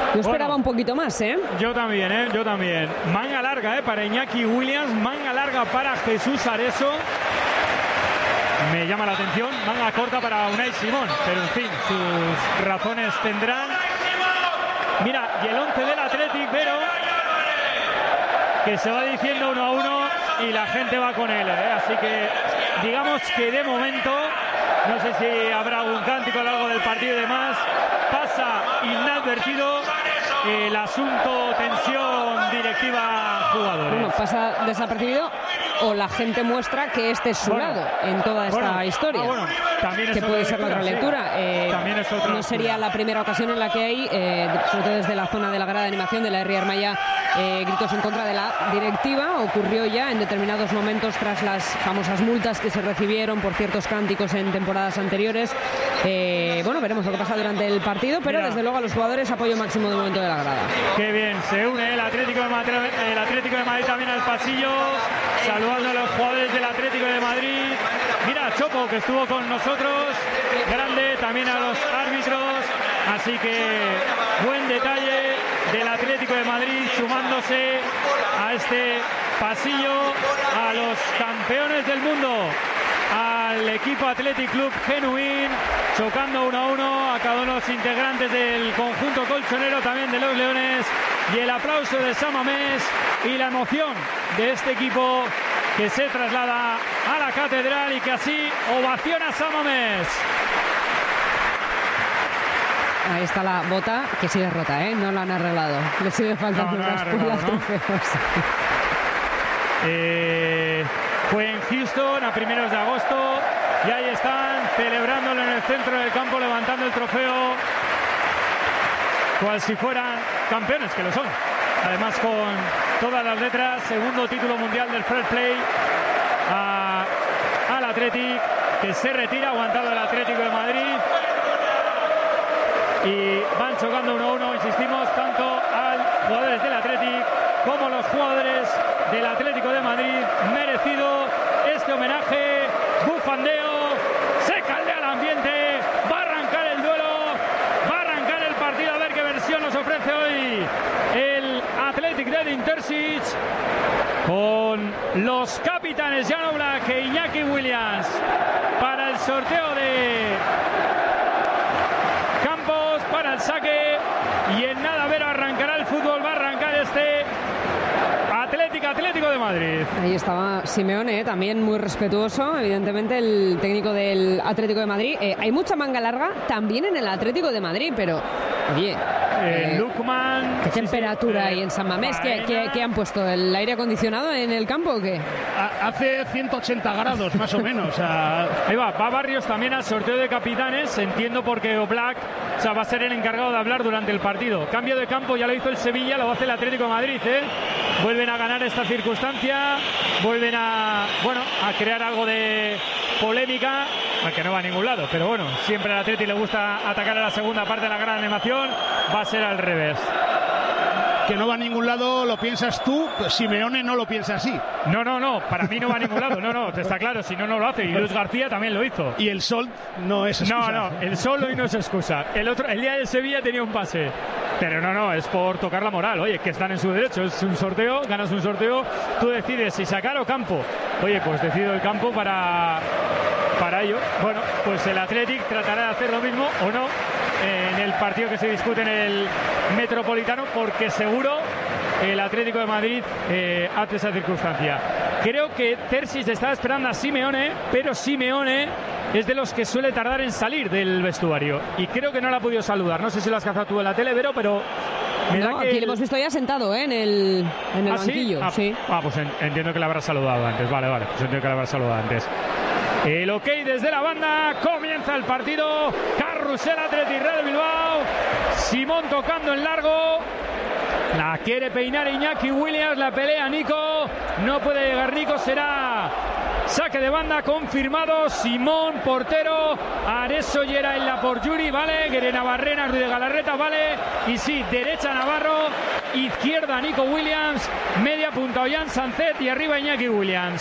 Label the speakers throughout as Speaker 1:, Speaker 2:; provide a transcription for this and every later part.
Speaker 1: Yo esperaba un poquito más, ¿eh?
Speaker 2: Yo también, yo también. Manga larga, para Iñaki Williams, manga larga para Jesús Areso. Me llama la atención, manga corta para Unai Simón, pero en fin, sus razones tendrán. Mira, y el 11 del Athletic, pero que se va diciendo 1-1 y la gente va con él, así que digamos que de momento, no sé si habrá algún cántico a lo largo del partido y demás, pasa inadvertido el asunto tensión directiva jugadores.
Speaker 1: Bueno, pasa desapercibido o la gente muestra que este es su lado en toda esta historia.
Speaker 2: También
Speaker 1: que puede ser otra lectura.
Speaker 2: También es otra
Speaker 1: no sería la primera ocasión en la que hay, sobre todo desde la zona de la grada de animación de la Herri Armaya, gritos en contra de la directiva. Ocurrió ya en determinados momentos tras las famosas multas que se recibieron por ciertos cánticos en temporadas anteriores. Bueno, veremos lo que pasa durante el partido, pero desde luego a los jugadores apoyo máximo de momento de la grada.
Speaker 2: Qué bien, se une el Atlético de Madrid también al pasillo, saludando a los jugadores del Atlético de Madrid. Mira, Chopo, que estuvo con nosotros, grande, también a los árbitros, así que buen detalle del Atlético de Madrid sumándose a este pasillo, a los campeones del mundo, al equipo Athletic Club Genuín, chocando 1-1 a cada uno de los integrantes del conjunto colchonero, también de los Leones, y el aplauso de San Mamés y la emoción de este equipo que se traslada a la catedral y que así ovaciona a San Mamés.
Speaker 1: Ahí está la bota, que sigue rota, no la han arreglado. Le sigue faltando unas pulas trofeos.
Speaker 2: Fue en Houston a primeros de agosto y ahí están celebrándolo en el centro del campo, levantando el trofeo cual si fueran campeones, que lo son. Además con todas las letras, segundo título mundial del Fair Play al Athletic, que se retira, aguantado el Atlético de Madrid. Y van chocando 1-1, insistimos, tanto a jugadores del Athletic como los jugadores del Atlético de Madrid. Merecido este homenaje, bufandeo, se caldea el ambiente, va a arrancar el duelo, va a arrancar el partido, a ver qué versión nos ofrece hoy el Athletic de Intersic, con los capitanes Jan Oblak e Iñaki Williams para el sorteo de Campos, para el saque, y en nada, a ver, arrancará el fútbol, va a arrancar este Atlético de Madrid.
Speaker 1: Ahí estaba Simeone, también muy respetuoso, evidentemente, el técnico del Atlético de Madrid. Hay mucha manga larga también en el Atlético de Madrid, pero oye,
Speaker 2: Lukman,
Speaker 1: ¿qué temperatura hay en San Mamés? ¿Qué han puesto? ¿El aire acondicionado en el campo o qué?
Speaker 3: Hace 180 grados más o menos.
Speaker 2: Ahí va Barrios también al sorteo de capitanes. Entiendo porque Oblak va a ser el encargado de hablar durante el partido. Cambio de campo, ya lo hizo el Sevilla, lo hace el Atlético de Madrid. Vuelven a ganar esta circunstancia, vuelven a crear algo de polémica, aunque no va a ningún lado, pero bueno, siempre al Atlético le gusta atacar a la segunda parte de la gran animación. Va a ser al revés.
Speaker 3: Que no va a ningún lado, lo piensas tú, pues Simeone no lo piensa así.
Speaker 2: No, para mí no va a ningún lado, no, está claro, si no, no lo hace, y Luis García también lo hizo.
Speaker 3: Y el sol no es excusa.
Speaker 2: No, el sol hoy no es excusa. El día de Sevilla tenía un pase, pero no, es por tocar la moral, oye, que están en su derecho, es un sorteo, ganas un sorteo, tú decides si sacar o campo. Oye, pues decido el campo para ello. Bueno, pues el Athletic tratará de hacer lo mismo o no en el partido que se dispute en el Metropolitano, porque seguro el Atlético de Madrid hace esa circunstancia. Creo que Terzic estaba esperando a Simeone, pero Simeone es de los que suele tardar en salir del vestuario y creo que no la ha podido saludar. No sé si lo has cazado tú en la tele, Vero, pero
Speaker 1: aquí lo hemos visto ya sentado en el banquillo.
Speaker 2: ¿Sí? Pues entiendo que la habrá saludado antes. Vale, pues entiendo que la habrá saludado antes. El ok desde la banda, comienza el partido. Carrusel Athletic Real de Bilbao. Simón tocando en largo. La quiere peinar Iñaki Williams, la pelea Nico. No puede llegar Nico, será saque de banda confirmado. Simón, portero. Areso Llera en la por Yuri, vale. Guerena Barrena, Ruiz de Galarreta, vale. Y sí, derecha Navarro, izquierda Nico Williams, media punta Ollán Sancet y arriba Iñaki Williams.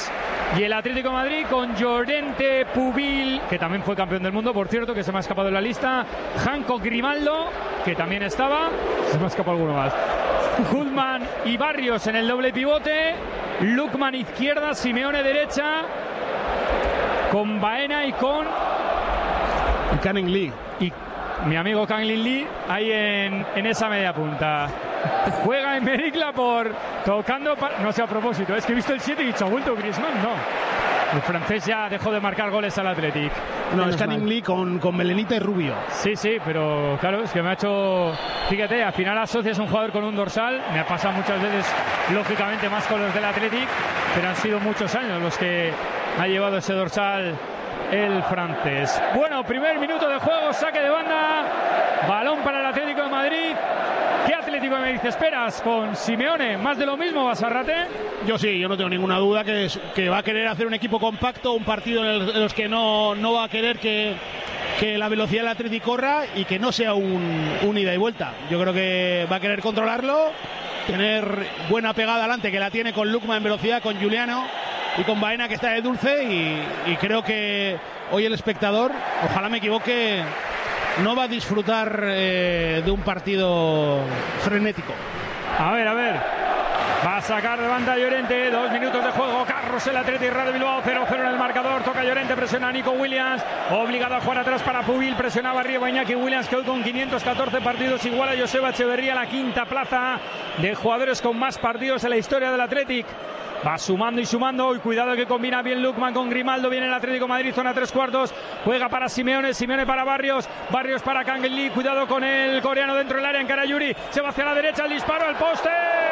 Speaker 2: Y el Atlético de Madrid con Llorente, Pubil, que también fue campeón del mundo, por cierto, que se me ha escapado de la lista. Hancock, Grimaldo, que también estaba. Se me ha escapado alguno más. Goodman y Barrios en el doble pivote. Lukman izquierda, Simeone derecha. Con Baena y con...
Speaker 3: Y Canning Lee.
Speaker 2: Y mi amigo Canning Lee ahí en esa media punta. Juega en Mericla por tocando, no sé a propósito, es que he visto el 7 y he dicho, ¿ha vuelto Griezmann? No. El francés ya dejó de marcar goles al Athletic.
Speaker 3: No, es Canning Lee con Melenita y Rubio.
Speaker 2: Sí, pero claro, es que me ha hecho... Fíjate, al final asocias un jugador con un dorsal. Me ha pasado muchas veces, lógicamente, más con los del Athletic, pero han sido muchos años los que ha llevado ese dorsal el francés. Bueno, primer minuto de juego, saque de banda, balón para el Atlético de Madrid. ¿Qué Atlético de Madrid esperas con Simeone? ¿Más de lo mismo, Basarrate?
Speaker 3: Yo no tengo ninguna duda que va a querer hacer un equipo compacto, un partido en los que no va a querer que la velocidad del Atlético corra y que no sea un ida y vuelta. Yo creo que va a querer controlarlo, tener buena pegada adelante, que la tiene con Lukman en velocidad, con Juliano y con Baena, que está de dulce, y creo que hoy el espectador, ojalá me equivoque, no va a disfrutar de un partido frenético.
Speaker 2: A ver. Va a sacar de banda Llorente, 2 minutos de juego. Carros, el Athletic, Radio Bilbao, 0-0 en el marcador. Toca Llorente, presiona a Nico Williams. Obligado a jugar atrás para Pubil. Presionaba arriba Iñaki Williams, que hoy con 514 partidos igual a Joseba Echeverría, la quinta plaza de jugadores con más partidos en la historia del Athletic. Va sumando y sumando. Y cuidado que combina bien Lukman con Grimaldo. Viene el Atlético de Madrid, zona 3/4. Juega para Simeone. Simeone para Barrios. Barrios para Canning Lee. Cuidado con el coreano dentro del área. Encara Yuri. Se va hacia la derecha. El disparo al poste.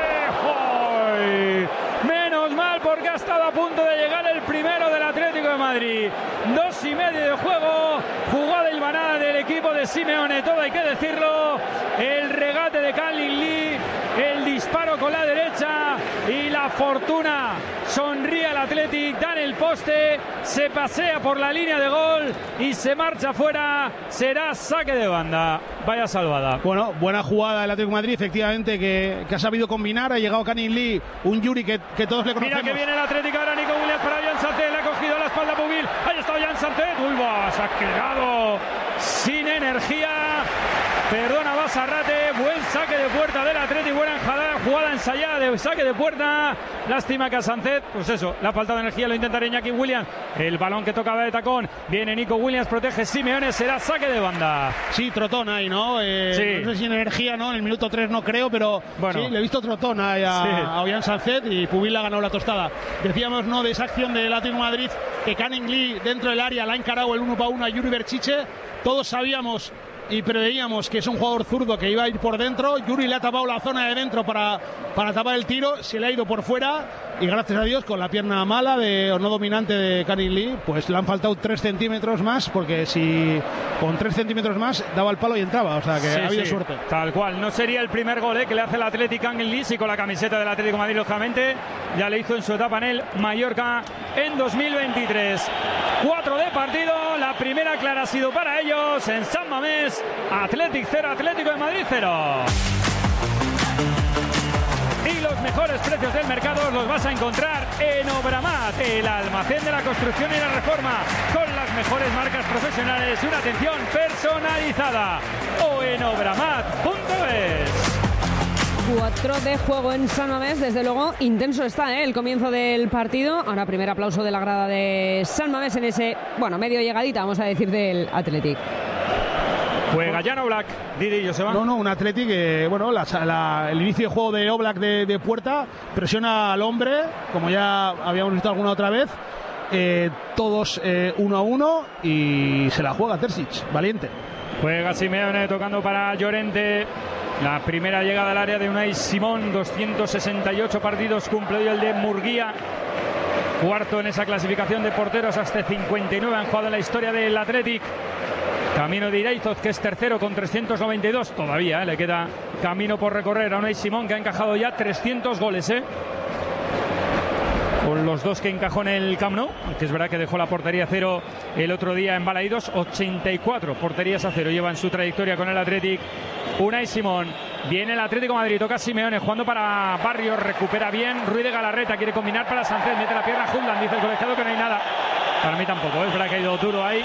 Speaker 2: ¡Ay! Menos mal, porque ha estado a punto de llegar el primero del Atlético de Madrid. 2:30 de juego. Jugada hilvanada del equipo de Simeone. Todo hay que decirlo. El regate de Canning Lee. El disparo con la derecha. Y la fortuna sonríe al Athletic, da en el poste, se pasea por la línea de gol y se marcha fuera. Será saque de banda. Vaya salvada.
Speaker 3: Bueno, buena jugada del Atlético de Madrid, efectivamente, que ha sabido combinar. Ha llegado Canning Lee, un Yuri que todos le conocemos.
Speaker 2: Mira que viene el Atlético ahora. Nico Williams para Jan Santé, le ha cogido la espalda Pubil. Ahí está Jan Santé. Se ha quedado sin energía. Perdona Basarrate, buen saque de puerta del Athletic, buena jugada ensayada de saque de puerta. Lástima que a Sánchez, pues eso, le ha faltado energía, lo intentaría Iñaki Williams. El balón que tocaba de tacón, viene Nico Williams, protege Simeone, será saque de banda.
Speaker 3: Sí, trotón ahí, ¿no? Sí. No sé si en energía, ¿no? En el minuto 3 no creo, pero bueno, sí, le he visto trotón ahí a Ollán Sánchez y Pubil la ganó la tostada. Decíamos, ¿no?, de esa acción del Atlético de Madrid, que Canning Lee dentro del área la ha encarado el 1-1 a Yuri Berchiche. Todos sabíamos y preveíamos que es un jugador zurdo que iba a ir por dentro. Yuri le ha tapado la zona de dentro para tapar el tiro, se le ha ido por fuera y gracias a Dios, con la pierna mala o no dominante de Canning Lee, pues le han faltado 3 centímetros más, porque si con 3 centímetros más daba el palo y entraba, o sea que ha habido suerte.
Speaker 2: Tal cual, no sería el primer gol que le hace el Athletic Canning Lee, sí, con la camiseta del Atlético de Madrid, lógicamente, ya le hizo en su etapa en el Mallorca en 2023. 4 de partido, la primera clara ha sido para ellos en San Mamés. Athletic 0, Atlético de Madrid 0. Y los mejores precios del mercado los vas a encontrar en Obramat, el almacén de la construcción y la reforma, con las mejores marcas profesionales y una atención personalizada. O en obramat.es.
Speaker 1: 4 de juego en San Mamés, desde luego intenso está el comienzo del partido. Ahora primer aplauso de la grada de San Mamés en ese, medio llegadita, vamos a decir, del Athletic.
Speaker 2: Juega Jan Oblak, Didi Joseba.
Speaker 3: No, un Athletic que, el inicio de juego de Oblak de puerta, presiona al hombre, como ya habíamos visto alguna otra vez, todos 1-1 y se la juega Terzic, valiente.
Speaker 2: Juega Simeone tocando para Llorente. La primera llegada al área de Unai Simón, 268 partidos cumple hoy el de Murguía. Cuarto en esa clasificación de porteros, hasta 59 han jugado en la historia del Athletic. Camino de Iraizoz, que es tercero con 392. Todavía le queda camino por recorrer a Unai Simón, que ha encajado ya 300 goles. Con los 2 que encajó en el Camp Nou, aunque es verdad que dejó la portería 0 el otro día en Balaídos. 84 porterías a 0 lleva en su trayectoria con el Athletic Unai Simón. Viene el Atlético de Madrid, toca Simeone, jugando para Barrios, recupera bien. Ruiz de Galarreta quiere combinar para Sánchez, mete la pierna a Jutland, dice el colegiado que no hay nada. Para mí tampoco, es verdad que ha ido duro ahí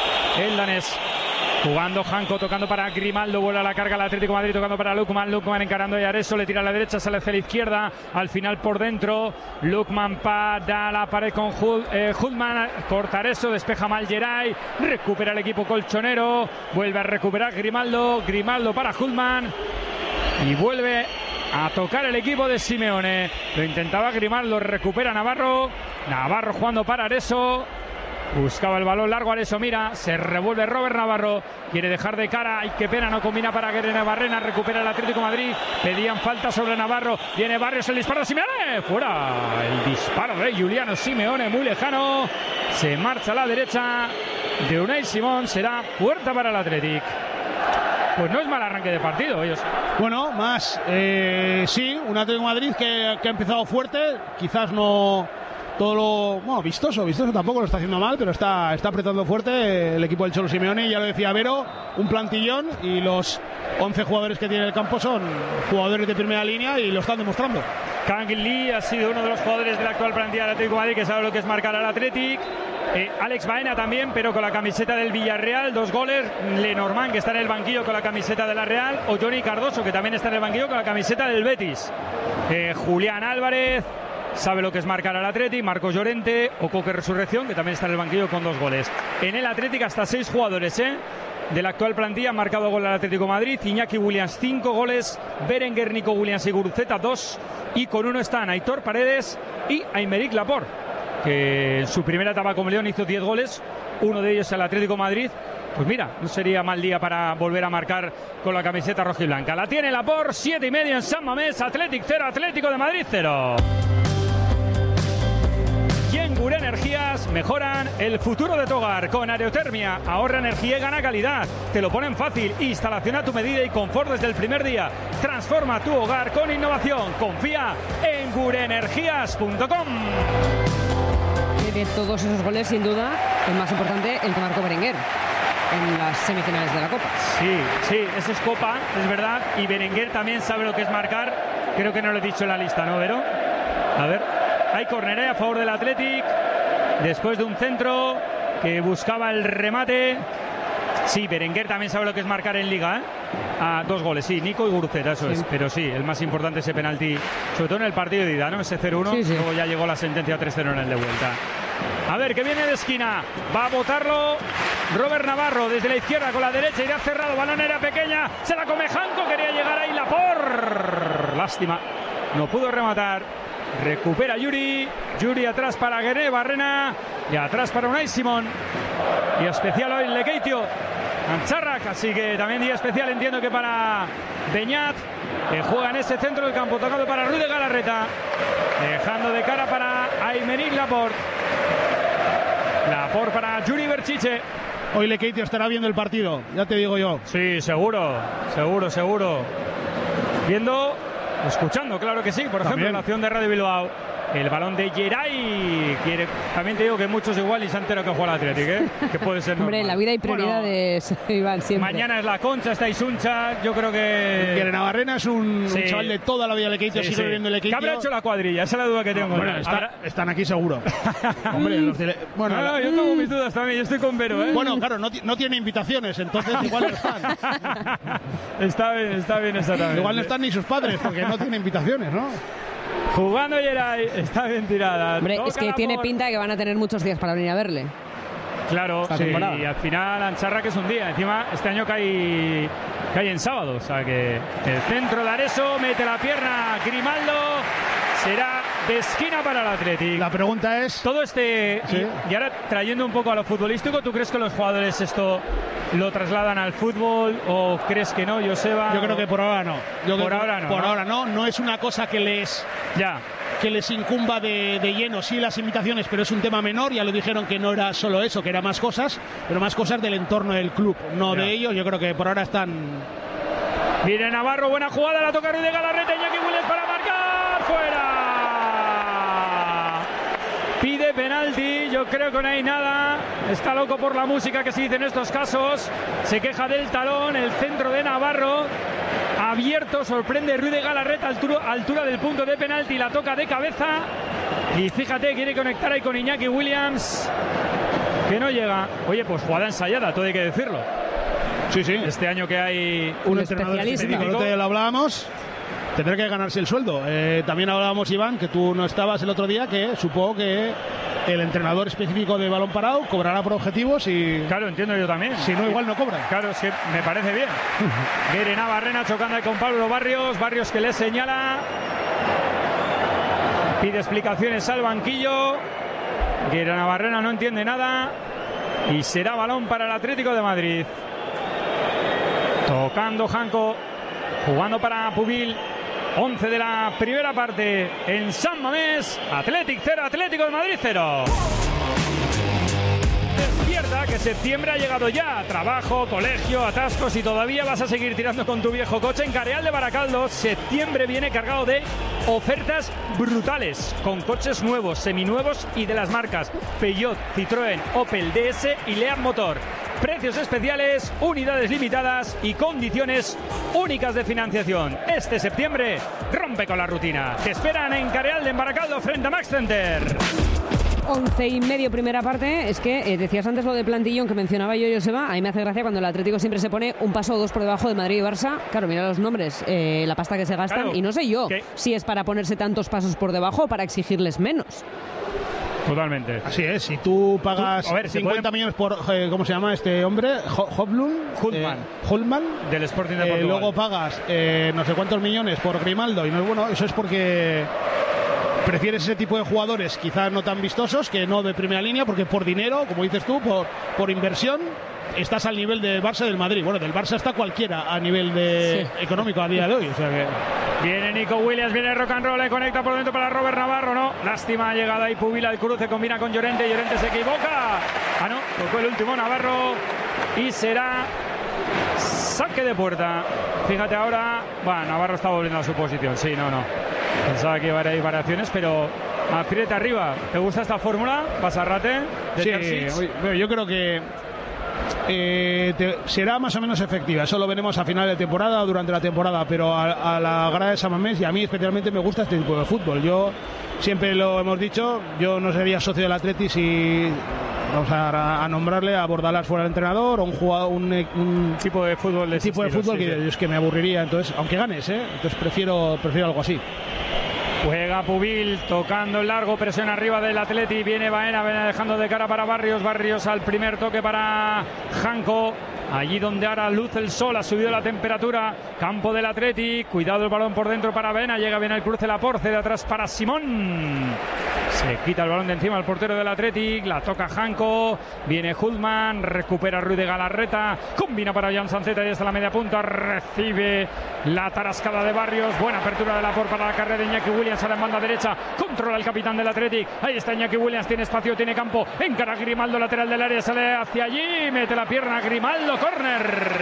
Speaker 2: el danés. Jugando Janko, tocando para Grimaldo, vuelve a la carga el Atlético de Madrid, tocando para Lukman encarando a Yareso, le tira a la derecha, sale hacia la izquierda, al final por dentro, Lukman para la pared con Jutland, corta Areso, despeja mal Geray, recupera el equipo colchonero, vuelve a recuperar Grimaldo para Jutland y vuelve a tocar el equipo de Simeone. Lo intentaba Grimaldo, recupera Navarro jugando para Areso. Buscaba el balón largo, Areso mira, se revuelve Robert Navarro, quiere dejar de cara, ay qué pena, no combina para Guerrero Barrena, recupera el Atlético de Madrid, pedían falta sobre Navarro, viene Barrios, el disparo de Simeone, fuera, el disparo de Giuliano Simeone, muy lejano, se marcha a la derecha de Unai Simón, será puerta para el Atlético. Pues no es mal arranque de partido, ellos.
Speaker 3: Bueno, más, sí, un Atlético de Madrid que ha empezado fuerte, quizás no... Todo lo... Bueno, vistoso tampoco lo está haciendo mal, pero está apretando fuerte el equipo del Cholo Simeone. Ya lo decía Vero, un plantillón y los 11 jugadores que tiene el campo son jugadores de primera línea y lo están demostrando.
Speaker 2: Kang Lee ha sido uno de los jugadores de la actual plantilla del Atlético de Madrid que sabe lo que es marcar al Athletic. Alex Baena también, pero con la camiseta del Villarreal, 2 goles. Lenormand, que está en el banquillo con la camiseta de la Real, o Johnny Cardoso, que también está en el banquillo con la camiseta del Betis. Julián Álvarez sabe lo que es marcar al Athletic, Marcos Llorente o Coque Resurrección, que también está en el banquillo con 2 goles. En el Athletic hasta 6 jugadores de la actual plantilla han marcado gol al Atlético de Madrid. Iñaki Williams 5 goles, Berenguer, Nico Williams y Guruceta 2, y con uno están Aitor Paredes y Aymeric Laporte, que en su primera etapa como León hizo 10 goles, uno de ellos al Atlético de Madrid. Pues mira, no sería mal día para volver a marcar con la camiseta rojiblanca. La tiene Laporte, 7:30 en San Mamés, Athletic 0, Atlético de Madrid 0. Y en Gure Energías mejoran el futuro de tu hogar con aerotermia. Ahorra energía y gana calidad. Te lo ponen fácil. Instalación a tu medida y confort desde el primer día. Transforma tu hogar con innovación. Confía en gureenergias.com.
Speaker 1: De todos esos goles, sin duda, el más importante, el que marcó Berenguer en las semifinales de la Copa.
Speaker 2: Sí, eso es Copa, es verdad. Y Berenguer también sabe lo que es marcar. Creo que no lo he dicho en la lista, ¿no, Vero? A ver. Hay córner a favor del Athletic después de un centro que buscaba el remate. Sí, Berenguer también sabe lo que es marcar en Liga, a 2 goles, sí, Nico y Guruceta, eso es. Pero sí, el más importante ese penalti, sobre todo en el partido de ida, ¿no? Ese 0-1, sí. Luego ya llegó la sentencia 3-0 en el de vuelta. A ver, que viene de esquina, va a botarlo Robert Navarro desde la izquierda con la derecha, irá cerrado, balón era pequeña, se la come Janko, quería llegar ahí Laporte, lástima, no pudo rematar. Recupera Yuri atrás para Guerrero Barrena y atrás para Unai Simón y especial hoy Lekeitio Ancharrak, así que también día especial entiendo que para Beñat, que juega en ese centro del campo, tocado para Ruiz de Galarreta, dejando de cara para Aymeric Laporte para Yuri Berchiche.
Speaker 3: Hoy Lekeitio estará viendo el partido, ya te digo yo.
Speaker 2: Sí, seguro escuchando, claro que sí. Por ejemplo, en la acción de Radio Bilbao, el balón de Geray. También te digo que muchos igual y se han enterado que juega el Athletic, que puede ser normal.
Speaker 1: Hombre, en la vida hay prioridades, Iván, siempre.
Speaker 2: Mañana es la Concha, está Isuncha, yo creo que...
Speaker 3: Guerrero Barrena es un chaval de toda la vida Lekeitio, sigue viviendo Lekeitio.
Speaker 2: ¿Qué habrá hecho la cuadrilla? Esa es la duda que tengo.
Speaker 3: Bueno, están aquí seguro. Hombre, los de...
Speaker 2: Bueno, yo tengo mis dudas también, yo estoy con Vero,
Speaker 3: Bueno, claro, no tiene invitaciones, entonces igual no están.
Speaker 2: Está bien esa también.
Speaker 3: Igual no están ni sus padres, porque no tiene invitaciones, ¿no?
Speaker 2: Jugando Geray, está bien tirada.
Speaker 1: Hombre, es que tiene pinta de que van a tener muchos días para venir a verle.
Speaker 2: Claro, sí, y al final Ancharrak es un día. Encima, este año cae en sábado. O sea que el centro de Areso, mete la pierna Grimaldo. Será de esquina para el Athletic.
Speaker 3: La pregunta es...
Speaker 2: Todo ¿sí? y ahora trayendo un poco a lo futbolístico, ¿tú crees que los jugadores esto lo trasladan al fútbol o crees que no, Joseba?
Speaker 3: Yo creo que por ahora no. Por ahora no. No es una cosa que les incumba de lleno, sí, las invitaciones, pero es un tema menor. Ya lo dijeron que no era solo eso, que era más cosas, pero más cosas del entorno del club, no de ellos. Yo creo que por ahora están...
Speaker 2: Viene Navarro, buena jugada, la toca Ruiz de Galarreta, Iñaki Williams para marcar, fuera. Pide penalti, yo creo que no hay nada. Está loco por la música que se dice en estos casos. Se queja del talón, el centro de Navarro. abierto, sorprende Ruiz de Galarreta, altura del punto de penalti, la toca de cabeza y fíjate, quiere conectar ahí con Iñaki Williams, que no llega. Oye, pues jugada ensayada, todo hay que decirlo.
Speaker 3: Sí.
Speaker 2: Este año que hay
Speaker 3: un entrenador específico, lo hablábamos, tendrá que ganarse el sueldo. También hablábamos, Iván, que tú no estabas el otro día, que supongo que el entrenador específico de balón parado cobrará por objetivos y...
Speaker 2: Claro, entiendo yo también.
Speaker 3: Si no, igual no cobra.
Speaker 2: Claro, es que me parece bien. Guere Navarrena chocando ahí con Pablo Barrios que le señala. Pide explicaciones al banquillo. Guere Navarrena no entiende nada. Y será balón para el Atlético de Madrid. Tocando Janko. Jugando para Pubil. 11 de la primera parte en San Mamés. Athletic 0, Atlético de Madrid 0. Despierta, que septiembre ha llegado ya. Trabajo, colegio, atascos y todavía vas a seguir tirando con tu viejo coche. En Careal de Baracaldo, septiembre viene cargado de ofertas brutales, con coches nuevos, seminuevos y de las marcas Peugeot, Citroën, Opel, DS y Lead Motor. Precios especiales, unidades limitadas y condiciones únicas de financiación. Este septiembre rompe con la rutina. Te esperan en Careal de Baracaldo frente a Max Center.
Speaker 1: 11:30 primera parte. Es que decías antes lo de plantillón que mencionaba yo, Joseba. A mí me hace gracia cuando el Atlético siempre se pone un paso o dos por debajo de Madrid y Barça. Claro, mira los nombres, la pasta que se gastan. Claro, y no sé yo si es para ponerse tantos pasos por debajo o para exigirles menos.
Speaker 2: Totalmente.
Speaker 3: Así es, si tú pagas 50 millones por, ¿cómo se llama este hombre? Hultman.
Speaker 2: Del Sporting de Portugal.
Speaker 3: Luego pagas no sé cuántos millones por Grimaldo y no es bueno, eso es porque prefieres ese tipo de jugadores quizás no tan vistosos, que no de primera línea, porque por dinero, como dices tú, por inversión, estás al nivel del Barça y del Madrid. Bueno, del Barça está cualquiera a nivel económico a día de hoy. O sea que...
Speaker 2: Viene Nico Williams, viene rock and roll, le conecta por dentro para Robert Navarro, no. Lástima, llegada ahí Pubila, el cruce combina con Llorente, Llorente se equivoca. No, tocó el último Navarro y será saque de puerta. Fíjate ahora, Navarro está volviendo a su posición, sí, no. Pensaba que iba a haber variaciones, pero aprieta arriba. ¿Te gusta esta fórmula, Basarrate?
Speaker 3: Sí, yo creo que será más o menos efectiva. Eso lo veremos a final de temporada o durante la temporada, pero a la grada de San Mamés y a mí especialmente me gusta este tipo de fútbol. Yo siempre lo hemos dicho, yo no sería socio del Atleti si vamos a nombrarle a Bordalás fuera el entrenador o un tipo de fútbol que es que me aburriría. Entonces, aunque ganes, entonces prefiero algo así.
Speaker 2: Juega Pubil, tocando el largo, presión arriba del Atleti, viene Baena dejando de cara para Barrios al primer toque para Janko, allí donde ahora luce el sol, ha subido la temperatura, campo del Atleti, cuidado el balón por dentro para Baena, llega bien el cruce Laporce, de atrás para Simón, se quita el balón de encima el portero del Athletic, la toca Janko, viene Hultman, recupera Ruiz de Galarreta, combina para Jan Sancet, ahí está la media punta, recibe la tarascada de Barrios, buena apertura de Laporte para la carrera de Iñaki Williams, sale en banda derecha, controla el capitán del Athletic, ahí está Iñaki Williams, tiene espacio, tiene campo, encara Grimaldo, lateral del área, sale hacia allí, mete la pierna Grimaldo, córner,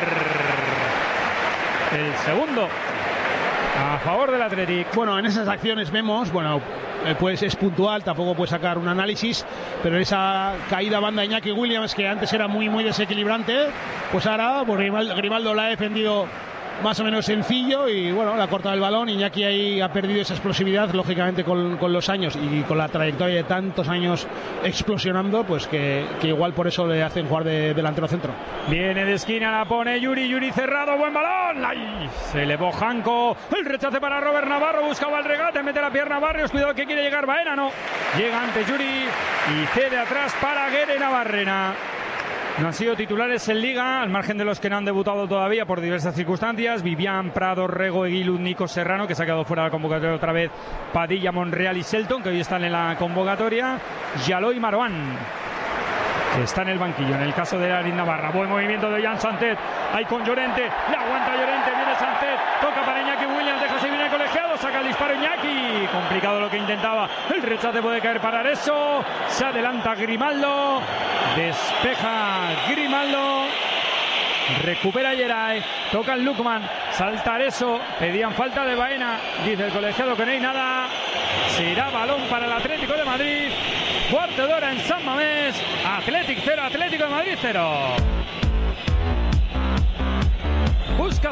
Speaker 2: el segundo a favor del Athletic.
Speaker 3: Bueno, en esas acciones vemos, pues es puntual, tampoco puede sacar un análisis, pero esa caída banda de Iñaki Williams, que antes era muy muy desequilibrante, pues ahora Grimaldo la ha defendido más o menos sencillo y le ha cortado el balón. Iñaki ahí ha perdido esa explosividad, lógicamente con los años y con la trayectoria de tantos años explosionando, pues que igual por eso le hacen jugar de delantero centro.
Speaker 2: Viene de esquina, la pone Yuri cerrado, buen balón, ¡ay! Se elevó Janko, el rechace para Robert Navarro, buscaba el regate, mete la pierna Barrios, cuidado que quiere llegar Baena, no, llega ante Yuri y cede atrás para Guere Navarrena. No han sido titulares en Liga, al margen de los que no han debutado todavía por diversas circunstancias. Vivian, Prado, Rego, Eguiluz, Nico Serrano, que se ha quedado fuera de la convocatoria otra vez. Padilla, Monreal y Selton, que hoy están en la convocatoria. Yaló y Marouane, que está en el banquillo. En el caso de Arin Navarra, buen movimiento de Jan Sancet. Ahí con Llorente, le aguanta Llorente, viene Sancet, toca para Iñaki Williams, deja seguir el colegiado, saca el disparo Iñaki. Complicado lo que intentaba. El rechace puede caer para Areso. Se adelanta Grimaldo. Despeja Grimaldo, recupera Yeray, toca el Lukman, salta Areso, pedían falta de Baena, dice el colegiado que no hay nada, será balón para el Atlético de Madrid, cuarto de hora en San Mamés, Athletic 0, Atlético de Madrid 0. Busca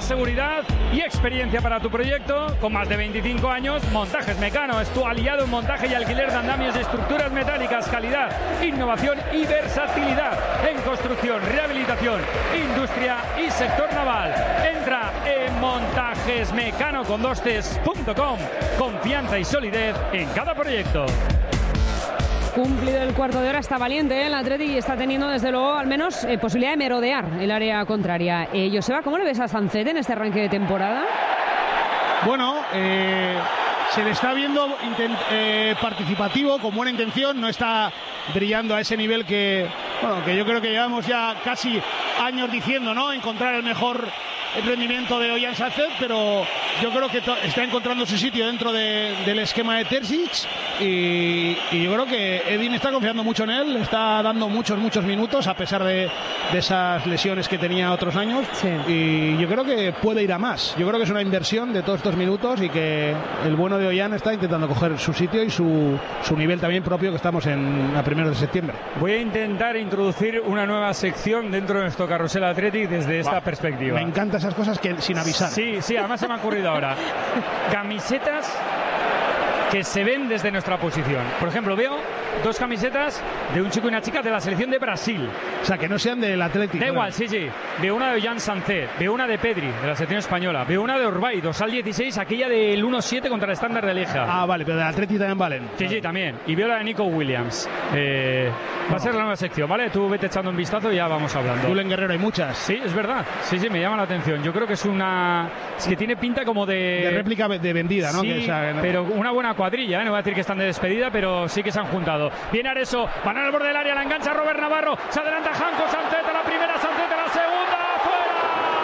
Speaker 2: seguridad y experiencia para tu proyecto. Con más de 25 años, Montajes Mecano es tu aliado en montaje y alquiler de andamios y estructuras metálicas. Calidad, innovación y versatilidad en construcción, rehabilitación, industria y sector naval. Entra en montajesmecano.com. Confianza y solidez en cada proyecto.
Speaker 1: Cumplido el cuarto de hora, está valiente el Athletic y está teniendo desde luego al menos posibilidad de merodear el área contraria. Joseba, ¿cómo le ves a Sancet en este arranque de temporada?
Speaker 3: Bueno, se le está viendo participativo, con buena intención, no está brillando a ese nivel que yo creo que llevamos ya casi años diciendo, ¿no? Encontrar el mejor rendimiento de Ollán Sancet, pero yo creo que está encontrando su sitio dentro del esquema de Terzic y yo creo que Edin está confiando mucho en él, le está dando muchos minutos a pesar de esas lesiones que tenía otros años, sí. Y yo creo que puede ir a más. Yo creo que es una inversión de todos estos minutos y que el bueno de Ollán está intentando coger su sitio y su nivel también propio, que estamos a 1 de septiembre.
Speaker 2: Voy a intentar introducir una nueva sección dentro de nuestro Carrusel Athletic desde esta perspectiva.
Speaker 3: Me encantan esas cosas que sin avisar.
Speaker 2: Sí, además se me ha ocurrido ahora. Camisetas que se ven desde nuestra posición. Por ejemplo, veo 2 camisetas de un chico y una chica de la selección de Brasil.
Speaker 3: O sea, que no sean del Atlético.
Speaker 2: Da igual, sí. Veo una de Ollán Sancet, veo una de Pedri, de la selección española, veo una de Orbay, dorsal 16, aquella del 1-7 contra el Estándar de Lieja.
Speaker 3: Ah, vale, pero del Atlético también valen.
Speaker 2: Sí, también. Y veo la de Nico Williams. Va a ser la nueva sección, ¿vale? Tú vete echando un vistazo y ya vamos hablando.
Speaker 3: Julen Guerrero hay muchas.
Speaker 2: Sí, es verdad. Sí, me llama la atención. Yo creo que es que tiene pinta como de
Speaker 3: réplica de vendida, ¿no?
Speaker 2: Sí, pero una buena cuadrilla, ¿eh? No voy a decir que están de despedida, pero sí que se han juntado. Viene Areso, van al borde del área, la engancha Robert Navarro, se adelanta Janko, Sancet a la primera, Sancet a la segunda, ¡fuera!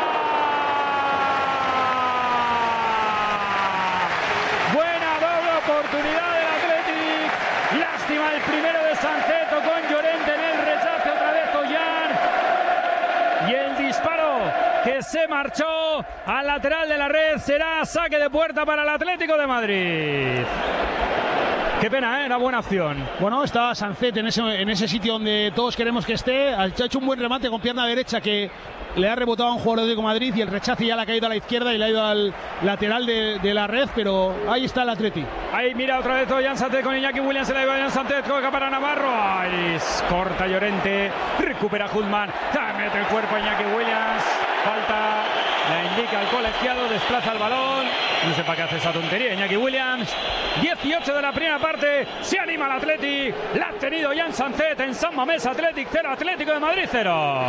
Speaker 2: Buena doble oportunidad del Athletic. Lástima el primero de Sancet con Llorente en el rechace, otra vez Ollán. Y el disparo que se marchó al lateral de la red será saque de puerta para el Atlético de Madrid. Qué pena, era buena opción.
Speaker 3: Bueno, estaba Sancet en ese sitio donde todos queremos que esté. Ha hecho un buen remate con pierna derecha que le ha rebotado a un jugador de Atlético de Madrid y el rechace ya le ha caído a la izquierda y le ha ido al lateral de la red, pero ahí está el Atleti.
Speaker 2: Ahí mira otra vez Ollán Sancet con Iñaki Williams, se la lleva Ollán Sancet, toca para Navarro. Ahí corta Llorente, recupera Hudman, mete el cuerpo a Iñaki Williams, falta, la indica el colegiado, desplaza el balón. No sé para qué hace esa tontería Iñaki Williams. 18 de la primera parte, se anima el Atleti, la ha tenido Ollán Sancet en San Mamés. Athletic 0, Atlético de Madrid 0.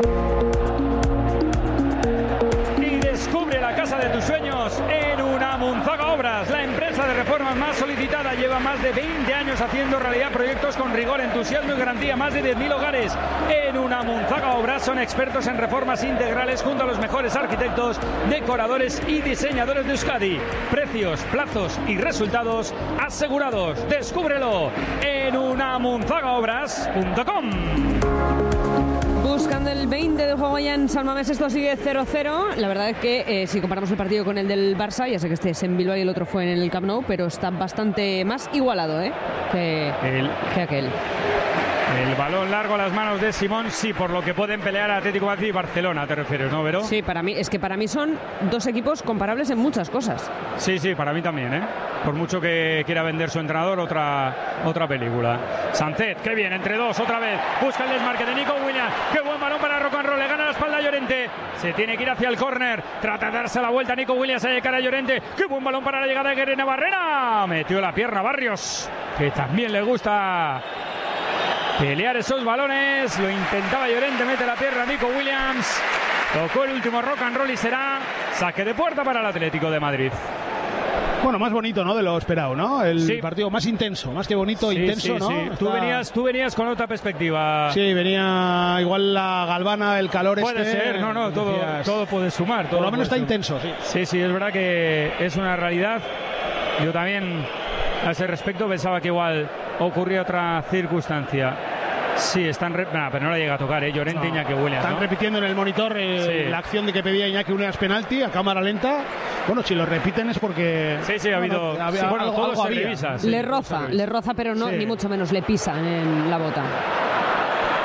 Speaker 2: Descubre la casa de tus sueños en Unamunzaga Obras, la empresa de reformas más solicitada. Lleva más de 20 años haciendo realidad proyectos con rigor, entusiasmo y garantía. Más de 10.000 hogares. En Unamunzaga Obras son expertos en reformas integrales junto a los mejores arquitectos, decoradores y diseñadores de Euskadi. Precios, plazos y resultados asegurados. Descúbrelo en unamunzagaobras.com.
Speaker 1: Buscando el 20 de juego ya en San Mamés, esto sigue 0-0. La verdad es que si comparamos el partido con el del Barça, ya sé que este es en Bilbao y el otro fue en el Camp Nou, pero está bastante más igualado que aquel.
Speaker 2: El balón largo a las manos de Simón, sí, por lo que pueden pelear Atlético de Madrid y Barcelona, ¿te refieres, no, Vero?
Speaker 1: Sí, para mí son dos equipos comparables en muchas cosas.
Speaker 2: Sí, para mí también, ¿eh? Por mucho que quiera vender su entrenador, otra película. Sancet, qué bien, entre dos, otra vez. Busca el desmarque de Nico Williams. Qué buen balón para Rock and Roll, le gana la espalda a Llorente. Se tiene que ir hacia el córner. Trata de darse la vuelta Nico Williams a cara a Llorente. Qué buen balón para la llegada de Guerrero Barrera. Metió la pierna Barrios, que también le gusta pelear esos balones. Lo intentaba Llorente, mete la pierna Nico Williams. Tocó el último Rock and Roll y será saque de puerta para el Atlético de Madrid.
Speaker 3: Bueno, más bonito, ¿no? De lo esperado, ¿no? El partido más intenso, más que bonito, intenso, ¿no?
Speaker 2: Sí. Tú venías con otra perspectiva.
Speaker 3: Sí, venía igual la galvana, el calor.
Speaker 2: Puede ser, todo puede sumar.
Speaker 3: Por lo menos está intenso, sí.
Speaker 2: Sí, es verdad que es una realidad. Yo también, a ese respecto, pensaba que igual ocurría otra circunstancia. Sí, pero no la llega a tocar, Llorente y Iñaki Williams.
Speaker 3: Están repitiendo en el monitor la acción de que pedía Iñaki Williams penalti a cámara lenta. Bueno, si lo repiten es porque...
Speaker 2: Sí, ha habido... todo se revisa.
Speaker 1: Le roza, pero no, ni mucho menos le pisa en la bota.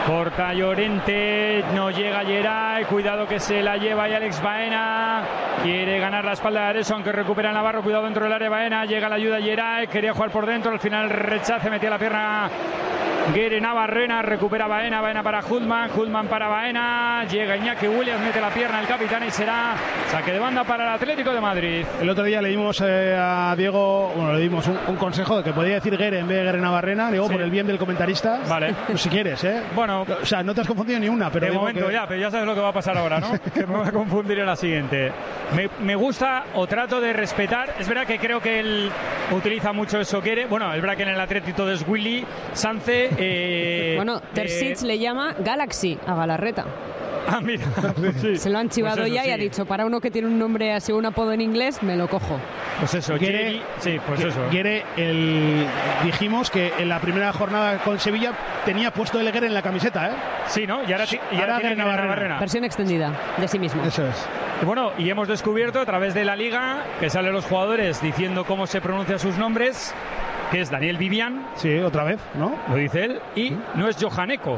Speaker 2: Corta Llorente, no llega Geray, cuidado que se la lleva y Alex Baena, quiere ganar la espalda de Areso, aunque recupera Navarro, cuidado dentro del área Baena, llega la ayuda Geray, quería jugar por dentro, al final rechace, metía la pierna Guere Navarrena, recupera Baena, Baena para Hulman para Baena, llega Iñaki Williams, mete la pierna el capitán y será saque de banda para el Atlético de Madrid.
Speaker 3: El otro día le dimos a Diego, le dimos un consejo de que podía decir Guere en vez de Guere Navarrena, digo, por el bien del comentarista.
Speaker 2: Vale.
Speaker 3: Pues si quieres,
Speaker 2: Bueno.
Speaker 3: O sea, no te has confundido ni una, pero...
Speaker 2: De momento pero ya sabes lo que va a pasar ahora, ¿no? Que me voy a confundir en la siguiente. Me gusta o trato de respetar, es verdad que creo que él utiliza mucho eso Guere, bueno, es verdad que en el Atlético es Willy Sance.
Speaker 1: Terzic le llama Galaxy a Galarreta.
Speaker 2: Ah, mira. Sí.
Speaker 1: Se lo han chivado pues ya y ha dicho, para uno que tiene un nombre así, un apodo en inglés, me lo cojo.
Speaker 2: Pues eso, Guere,
Speaker 3: Guere, dijimos que en la primera jornada con Sevilla tenía puesto el Guere en la camiseta, ¿eh?
Speaker 2: Sí, ¿no? Y ahora tiene Navarrena.
Speaker 1: Versión extendida de sí mismo.
Speaker 3: Eso es.
Speaker 2: Bueno, y hemos descubierto a través de la Liga que salen los jugadores diciendo cómo se pronuncian sus nombres, que es Daniel Vivian.
Speaker 3: Sí, otra vez, ¿no?
Speaker 2: Lo dice él. Y no es Johaneko.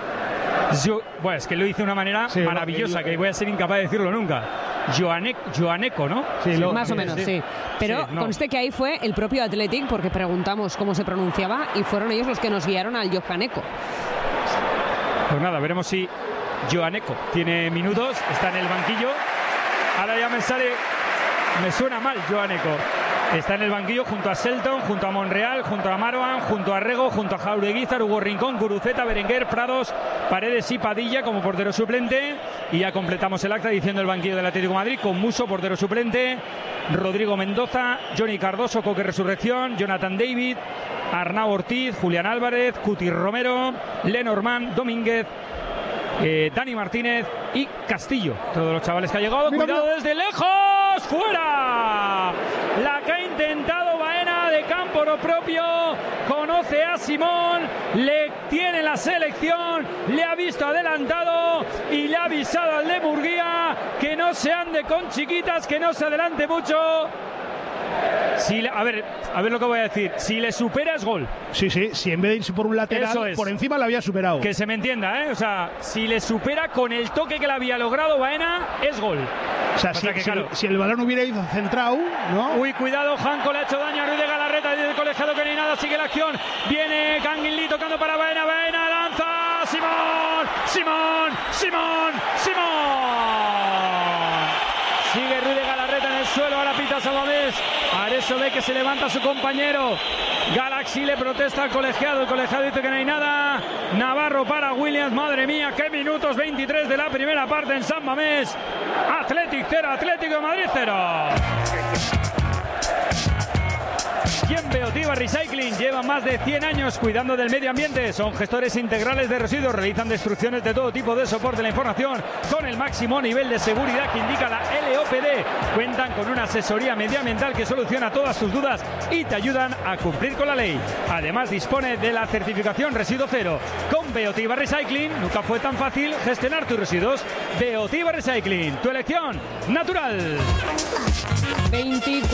Speaker 2: Bueno, es que lo dice de una manera maravillosa, que voy a ser incapaz de decirlo nunca. Johaneko, ¿no?
Speaker 1: Sí, más o menos, sí. Pero conste que ahí fue el propio Athletic, porque preguntamos cómo se pronunciaba y fueron ellos los que nos guiaron al Johaneko.
Speaker 2: Pues nada, veremos si Johaneko tiene minutos, está en el banquillo. Ahora ya me suena mal Johaneko. Está en el banquillo junto a Selton, junto a Monreal, junto a Marouan, junto a Rego, junto a Jaureguizar, Hugo Rincón, Guruceta, Berenguer, Prados, Paredes y Padilla como portero suplente. Y ya completamos el acta diciendo el banquillo del Atlético de Madrid con Musso, portero suplente, Rodrigo Mendoza, Johnny Cardoso, Coque Resurrección, Jonathan David, Arnau Ortiz, Julián Álvarez, Cuti Romero, Lenormand, Domínguez, Dani Martínez y Castillo. Todos los chavales que ha llegado. Cuidado desde lejos. ¡Fuera! La que ha intentado Baena de campo propio. Conoce a Simón. Le tiene la selección. Le ha visto adelantado. Y le ha avisado al de Murguía que no se ande con chiquitas. Que no se adelante mucho. A ver lo que voy a decir. Si le supera es gol.
Speaker 3: Sí, si en vez de irse por un lateral, por encima la había superado.
Speaker 2: Que se me entienda, O sea, si le supera con el toque que le había logrado Baena, es gol.
Speaker 3: O sea, si el balón hubiera ido centrado, ¿no?
Speaker 2: Uy, cuidado, Janko le ha hecho daño a Ruiz de Galarreta desde el colegiado que ni nada, sigue la acción. Viene Canguilí tocando para Baena, lanza, Simón. Sigue Ruiz de Galarreta en el suelo, ahora pita Salomés. Areso ve que se levanta su compañero. Galaxy le protesta al colegiado. El colegiado dice que no hay nada. Navarro para Williams. Madre mía, qué minutos. 23 de la primera parte en San Mamés. Athletic 0, Atlético de Madrid 0. ¿Quién Beotiva Recycling? Lleva más de 100 años cuidando del medio ambiente. Son gestores integrales de residuos. Realizan destrucciones de todo tipo de soporte de la información con el máximo nivel de seguridad que indica la LOPD. Cuentan con una asesoría medioambiental que soluciona todas tus dudas y te ayudan a cumplir con la ley. Además, dispone de la certificación Residuo Cero. Con Beotiva Recycling nunca fue tan fácil gestionar tus residuos. Beotiva Recycling, tu elección natural.
Speaker 1: 24